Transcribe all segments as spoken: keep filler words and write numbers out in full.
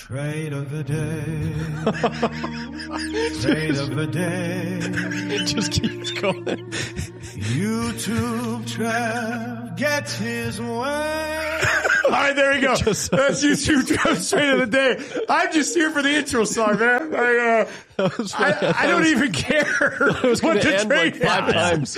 Trade of the day. Trade of the day. It just keeps going. YouTube Trev gets his way. All right, there you go. Just, That's YouTube Trev Trade of the day. I'm just here for the intro song, man. I, uh, I, I don't even care what the end trade like five is. times.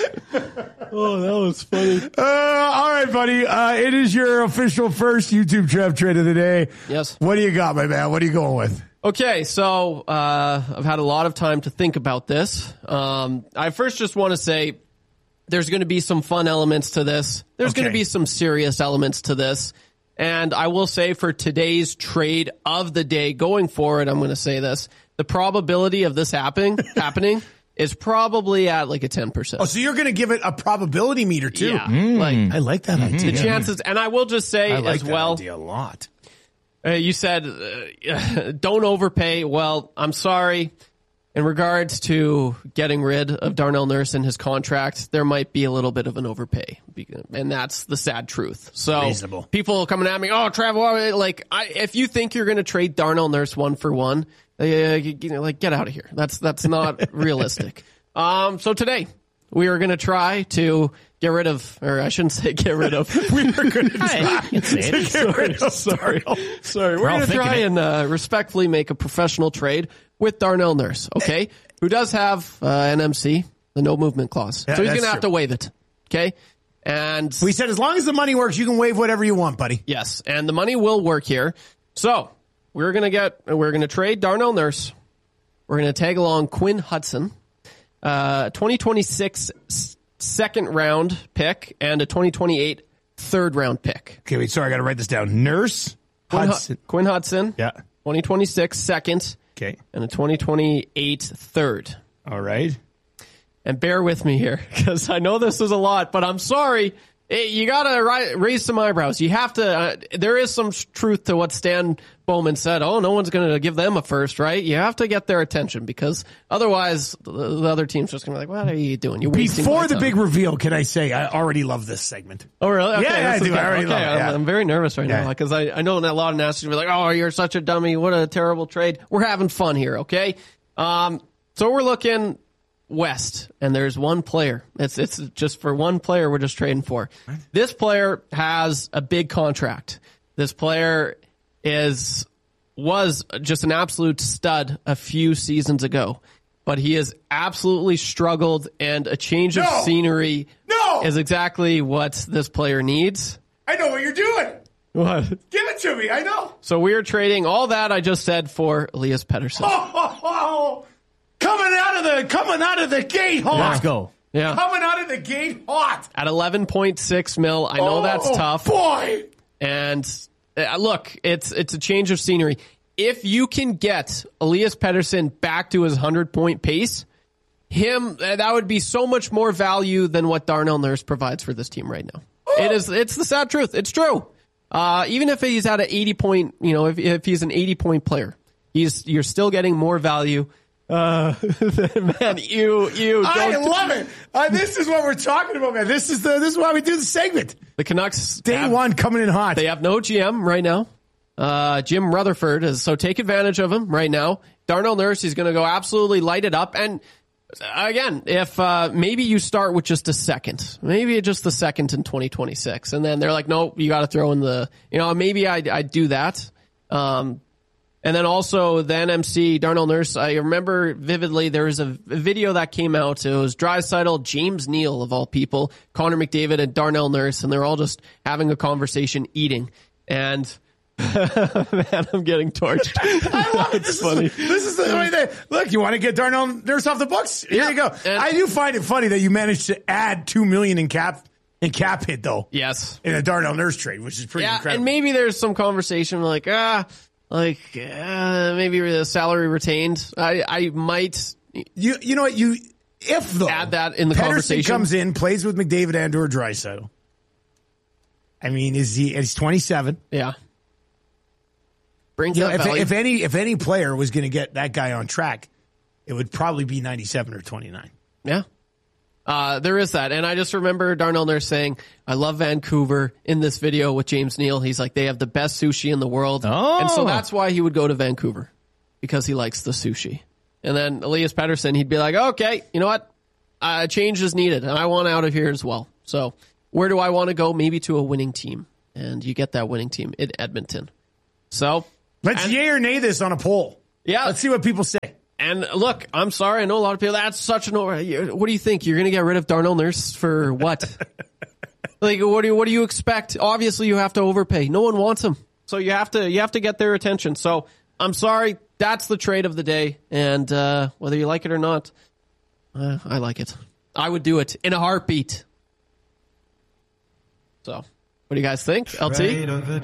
Oh, that was funny. Uh, all right, buddy. Uh, it is your official first YouTube Trev Trade of the day. Yes. What do you got, my man? What are you going with? Okay, so uh, I've had a lot of time to think about this. Um, I first just want to say there's going to be some fun elements to this. There's Okay. going to be some serious elements to this. And I will say for today's trade of the day going forward, I'm going to say this. The probability of this happening happening is probably at like a ten percent. Oh, so you're going to give it a probability meter, too? Yeah, like I like that the idea. chances. And I will just say I like as that well. idea a lot. Uh, you said uh, don't overpay. Well, I'm sorry. In regards to getting rid of Darnell Nurse and his contract, there might be a little bit of an overpay, and that's the sad truth. So Reasonable. people coming at me, oh, Travel, like I, if you think you're going to trade Darnell Nurse one for one, uh, you know, like get out of here. That's that's not realistic. Um, so today we are going to try to get rid of, or I shouldn't say get rid of. We are going to Hey, try you can say it. to get rid of Sorry, Darnell. sorry. We're We're all going to try thinking it. and uh, respectfully make a professional trade with Darnell Nurse, okay? Who does have uh, N M C, the no movement clause. Yeah, so he's that's going to have true. to waive it, okay? And We said as long as the money works, you can waive whatever you want, buddy. yes, and the money will work here. So we're going to get, we're going to trade Darnell Nurse. We're going to tag along Quinn Hudson, uh, twenty twenty-six s- second round pick and a twenty twenty-eight third round pick. Okay, wait, sorry, I got to write this down. Nurse Quinn Hu- Hudson. Quinn Hudson. Yeah. twenty twenty-six second Okay. and a twenty twenty-eight third. All right. And bear with me here because I know this is a lot, but I'm sorry. Eh, You got to ri- raise some eyebrows. You have to. Uh, there is some sh- truth to what Stan Bowman said. Oh, no one's going to give them a first, right? You have to get their attention because otherwise the, the other team's just going to be like, what are you doing? You're wasting Before my the time." big reveal, can I say I already love this segment? Oh, really? Okay, Yeah, yeah, this I is do. I good. already okay, love it, yeah. I'm, I'm very nervous right Yeah. now because I, I know a lot of Nashville will be like, oh, you're such a dummy. What a terrible trade. We're having fun here, okay? Um, so we're looking west, and there's one player. It's it's just for one player we're just trading for. This player has a big contract. This player is was just an absolute stud a few seasons ago, but he has absolutely struggled, and a change of No! scenery No! is exactly what this player needs. I know what you're doing. What? Give it to me. I know. So we are trading all that I just said for Elias Pettersson. Oh, oh, oh. Coming out of the coming out of the gate hot. Let's go. Yeah. Coming out of the gate hot. At eleven point six mil, I know Oh, that's tough. boy. And uh, look, it's it's a change of scenery. If you can get Elias Pettersson back to his one hundred point pace, him uh, that would be so much more value than what Darnell Nurse provides for this team right now. It is it's the sad truth. It's true. Uh, even if he's at an eighty point, you know, if if he's an eighty point player, he's you're still getting more value. Uh, man, you you. I don't- love it. Uh, this is what we're talking about, man. This is the this is why we do the segment. The Canucks Day have- one coming in hot. They have no G M right now. Uh, Jim Rutherford is so take advantage of him right now. Darnell Nurse, he's going to go absolutely light it up. And again, if uh, maybe you start with just a second, maybe just the second in twenty twenty-six, and then they're like, no, you got to throw in the, you know, maybe I I do that. Um, and then also the N M C Darnell Nurse. I remember vividly there was a, a video that came out. It was Draisaitl, James Neal of all people, Connor McDavid, and Darnell Nurse, and they're all just having a conversation, eating. And man, I'm getting torched. I love it. This It's funny. Is, this is the way that look. You want to get Darnell Nurse off the books? Here Yeah. you go. And- I do find it funny that you managed to add two million in cap in cap hit though Yes. in a Darnell Nurse trade, which is pretty Yeah, incredible. and maybe there's some conversation like, ah, like uh, maybe the salary retained. I I might you you know what you if though add that in the Pettersson conversation. comes in, plays with McDavid and or Draisaitl. I mean, is he? He's twenty-seven. Yeah. Brings You know, that if, value. if any if any player was going to get that guy on track, it would probably be ninety-seven or twenty-nine. Yeah. Uh, there is that. And I just remember Darnell Nurse saying, I love Vancouver in this video with James Neal. He's like, they have the best sushi in the world. Oh. And so that's why he would go to Vancouver, because he likes the sushi. And then Elias Pettersson, he'd be like, okay, you know what? Uh, change is needed, and I want out of here as well. So where do I want to go? Maybe to a winning team. And you get that winning team in Edmonton. So let's and, yay or nay this on a poll. Yeah. Let's see what people say. And look, I'm sorry. I know a lot of people, that's such an, what do you think? You're going to get rid of Darnell Nurse for what? Like, what do you, what do you expect? Obviously you have to overpay. No one wants him. So you have to, you have to get their attention. So I'm sorry. That's the trade of the day. And, uh, whether you like it or not, uh, I like it. I would do it in a heartbeat. So what do you guys think? L T?